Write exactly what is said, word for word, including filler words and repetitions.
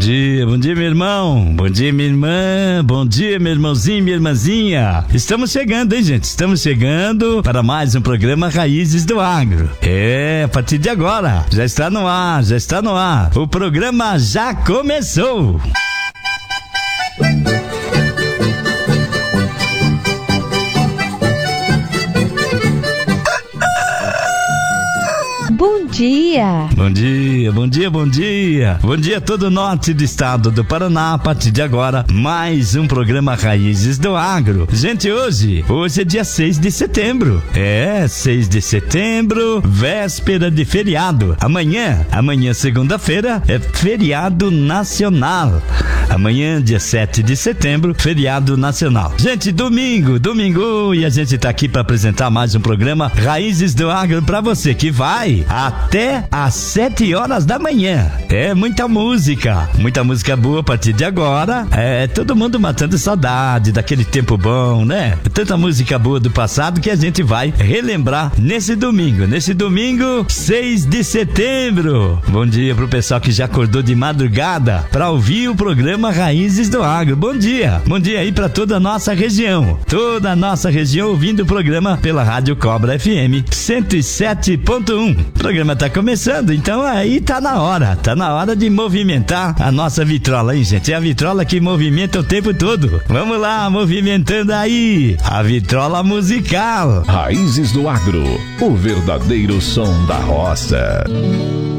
dia, bom dia, meu irmão. Bom dia, minha irmã. Bom dia, meu irmãozinho, minha irmãzinha. Estamos chegando, hein, gente? Estamos chegando para mais um programa Raízes do Agro. É, a partir de agora, já está no ar, já está no ar. O programa já começou. Bom dia! Bom dia, bom dia, bom dia! Bom dia a todo o norte do estado do Paraná. A partir de agora, mais um programa Raízes do Agro. Gente, hoje, hoje é dia seis de setembro. É, seis de setembro, véspera de feriado. Amanhã, amanhã segunda-feira, é feriado nacional. Amanhã, dia sete de setembro, feriado nacional. Gente, domingo, domingo, e a gente tá aqui para apresentar mais um programa Raízes do Agro para você que vai até às sete horas da manhã. É muita música, muita música boa a partir de agora. É todo mundo matando saudade daquele tempo bom, né? Tanta música boa do passado que a gente vai relembrar nesse domingo. Nesse domingo, seis de setembro. Bom dia pro pessoal que já acordou de madrugada para ouvir o programa Raízes do Agro. Bom dia. Bom dia aí para toda a nossa região. Toda a nossa região ouvindo o programa pela Rádio Cobra F M cento e sete ponto um. O programa tá começando, então aí tá na hora, tá na hora de movimentar a nossa vitrola, hein, gente? É a vitrola que movimenta o tempo todo. Vamos lá, movimentando aí a vitrola musical. Raízes do Agro, o verdadeiro som da roça.